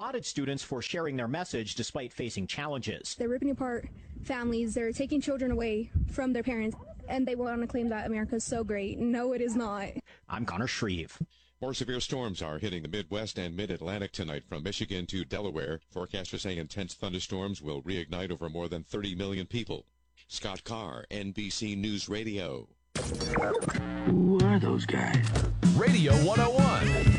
applauded students for sharing their message despite facing challenges. They're ripping apart families. They're taking children away from their parents, and they want to claim that America's so great. No, it is not. I'm Connor Shreve. More severe storms are hitting the Midwest and Mid-Atlantic tonight from Michigan to Delaware. Forecasters saying intense thunderstorms will reignite over more than 30 million people. Scott Carr, NBC News Radio. Who are those guys? Radio 101.